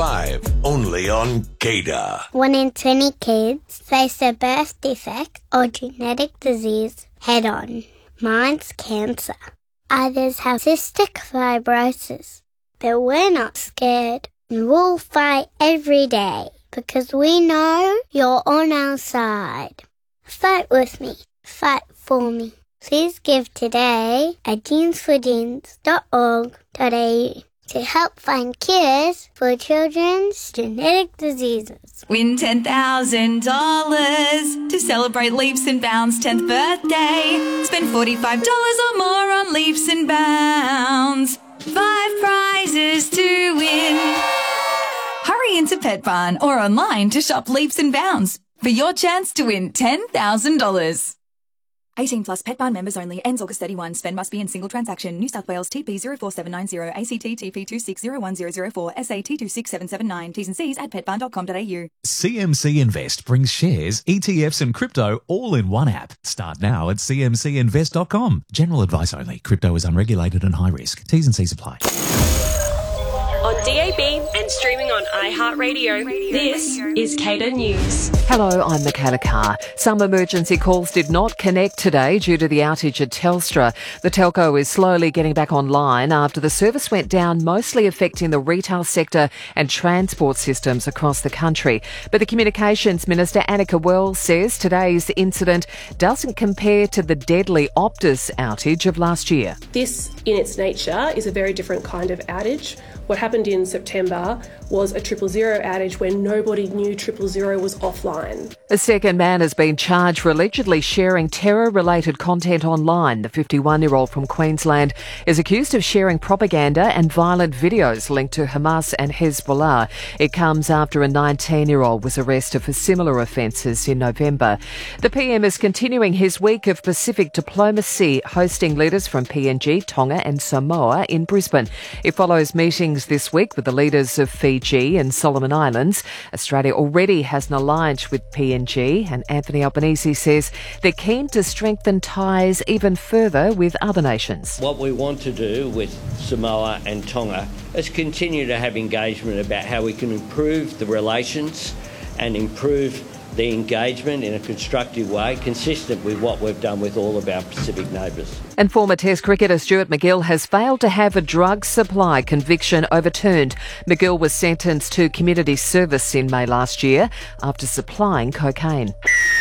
5, only on Gator. 1 in 20 kids face a birth defect or genetic disease head-on. Mine's cancer. Others have cystic fibrosis. But we're not scared. And we'll fight every day because we know you're on our side. Fight with me. Fight for me. Please give today at jeansforjeans.org.au to help find cures for children's genetic diseases. Win $10,000 to celebrate Leaps and Bounds' 10th birthday. Spend $45 or more on Leaps and Bounds. 5 prizes to win. Hurry into Pet Barn or online to shop Leaps and Bounds for your chance to win $10,000. 18 plus Pet Barn members only. Ends August 31. Spend must be in single transaction. New South Wales TP 04790 ACT TP 260104 SAT 26779. T's and C's at petbarn.com.au. CMC Invest brings shares, ETFs and crypto all in one app. Start now at cmcinvest.com. General advice only. Crypto is unregulated and high risk. T's and C's apply. On DAB and streaming on iHeartRadio, this is Cater News. Hello, I'm Michaela Carr. Some emergency calls did not connect today due to the outage at Telstra. The telco is slowly getting back online after the service went down, mostly affecting the retail sector and transport systems across the country. But the Communications Minister, Annika Wells, says today's incident doesn't compare to the deadly Optus outage of last year. This, in its nature, is a very different kind of outage. What happened in September was a 000 outage when nobody knew 000 was offline. A second man has been charged for allegedly sharing terror-related content online. The 51-year-old from Queensland is accused of sharing propaganda and violent videos linked to Hamas and Hezbollah. It comes after a 19-year-old was arrested for similar offences in November. The PM is continuing his week of Pacific diplomacy, hosting leaders from PNG, Tonga and Samoa in Brisbane. It follows meetings this week with the leaders of Fiji and Solomon Islands. Australia already has an alliance with PNG, and Anthony Albanese says they're keen to strengthen ties even further with other nations. What we want to do with Samoa and Tonga is continue to have engagement about how we can improve the relations and improve the engagement in a constructive way, consistent with what we've done with all of our Pacific neighbours. And former Test cricketer Stuart MacGill has failed to have a drug supply conviction overturned. MacGill was sentenced to community service in May last year after supplying cocaine.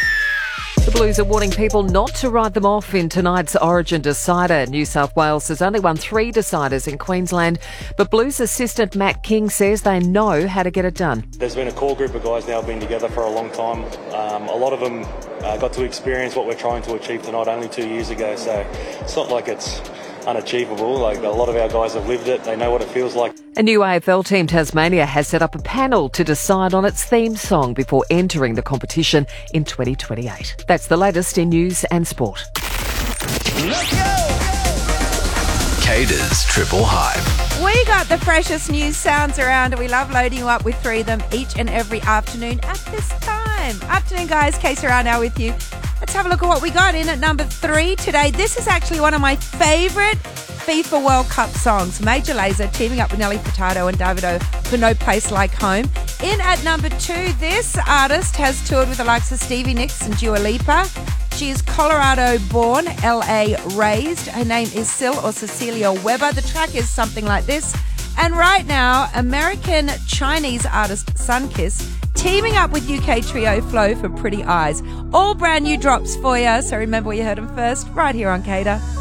The Blues are warning people not to write them off in tonight's Origin decider. New South Wales has only won 3 deciders in Queensland, but Blues assistant Matt King says they know how to get it done. There's been a core group of guys now been together for a long time. A lot of them got to experience what we're trying to achieve tonight only 2 years ago, so it's not like it's unachievable. Like, a lot of our guys have lived it. They know what it feels like. A new AFL team, Tasmania, has set up a panel to decide on its theme song before entering the competition in 2028. That's the latest in news and sport. Let's go! Cater's Triple Hype. We got the freshest news sounds around, and we love loading you up with 3 of them each and every afternoon at this time. Afternoon, guys. Kay Sarah now with you. Let's have a look at what we got in at number 3 today. This is actually one of my favourite FIFA World Cup songs. Major Lazer teaming up with Nelly Furtado and Davido for No Place Like Home. In at number 2, this artist has toured with the likes of Stevie Nicks and Dua Lipa. She is Colorado-born, LA raised. Her name is Sil or Cecilia Weber. The track is something like this. And right now, American-Chinese artist Sunkiss teaming up with UK trio Flow for Pretty Eyes. All brand new drops for you, so remember where you heard them first, right here on Cater.